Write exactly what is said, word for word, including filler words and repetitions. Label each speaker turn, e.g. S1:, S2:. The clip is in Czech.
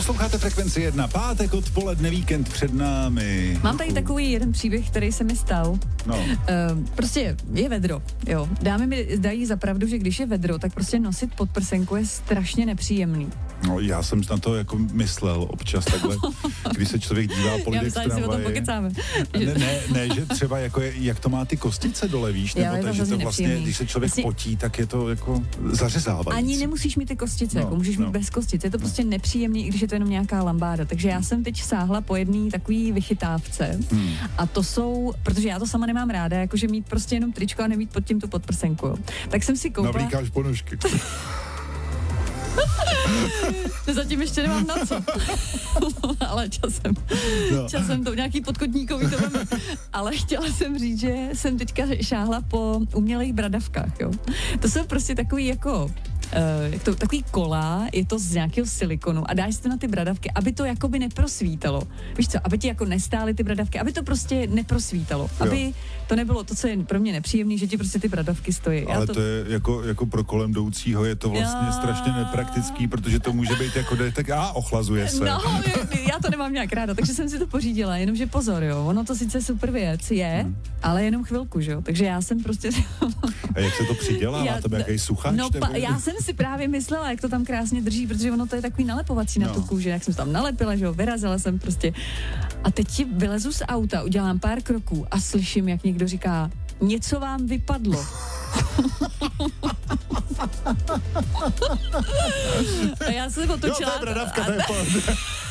S1: Posloucháte Frekvenci jedna, pátek odpoledne, víkend před námi.
S2: Mám tady takový jeden příběh, který se mi stal.
S1: No.
S2: Uh, prostě je vedro, jo. Dámy mi dají za pravdu, že když je vedro, tak prostě nosit podprsenku je strašně nepříjemný.
S1: No, já jsem na to jako myslel občas takhle, když se člověk dívá po lidech v
S2: tramvaji. Já myslím, že si o tom pokecáme.
S1: Ne, ne, ne, že třeba jako je, jak to má ty kostice dole, víš, nebo
S2: jo,
S1: takže to vlastně, když se člověk vlastně potí, tak je to jako zařezávající.
S2: Ani nemusíš mít ty kostice,
S1: no,
S2: jako můžeš
S1: no.
S2: mít bez kostic, je to prostě no. nepříjemný, i když je to jenom nějaká lambáda. Takže já jsem teď sáhla po jedné takový vychytávce hmm. a to jsou, protože já to sama nemám ráda, jakože mít prostě jenom tričko a nemít pod tím tu podprsenku, jo. Tak jsem si koupila...
S1: Navlíkáš ponožky.
S2: Zatím ještě nemám na co. Ale časem. No. Časem to nějaký podkotníkový to mám. Ale chtěla jsem říct, že jsem teďka šáhla po umělých bradavkách, jo. To jsou prostě takový jako Uh, jak to, takový kola, je to z nějakého silikonu a dáš si to na ty bradavky, aby to jakoby neprosvítalo. Víš co, aby ti jako nestály ty bradavky, aby to prostě neprosvítalo. Jo. Aby to nebylo to, co je pro mě nepříjemný, že ti prostě ty bradavky stojí.
S1: Ale
S2: Já
S1: to... to je jako, jako pro kolem jdoucího je to vlastně já... strašně nepraktický, protože to může být jako tak a ochlazuje se.
S2: No, já to nemám nějak ráda, takže jsem si to pořídila, jenomže pozor, jo, ono to sice super věc je, hmm. ale jenom chvilku, že jo, takže já jsem prostě...
S1: A jak se to přidělá? Já... Má tam nějaký suchač?
S2: No, pa, já jsem si právě myslela, jak to tam krásně drží, protože ono to je takový nalepovací no. na tu kůži, jak jsem tam nalepila, že jo, vyrazila jsem prostě. A teď ti vylezu z auta, udělám pár kroků a slyším, jak někdo říká, něco vám vypadlo. A já jsem otočila...
S1: Jo, to je bradavka, to je